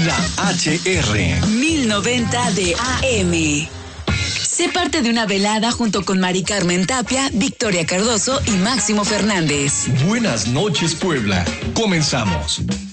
La HR. 1090 de AM. Sé parte de una velada junto con Mari Carmen Tapia, Victoria Cardoso y Máximo Fernández. Buenas noches, Puebla. Comenzamos.